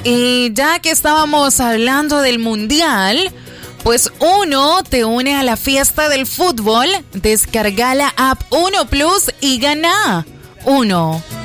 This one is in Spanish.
Y ya que estábamos hablando del mundial, pues Uno te une a la fiesta del fútbol. Descarga la app Uno Plus y gana. Uno.